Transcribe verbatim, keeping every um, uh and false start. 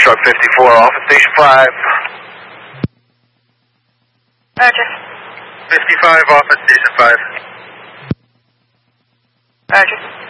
Truck fifty-four off at Station five. Roger. fifty-five off at Station five. Roger.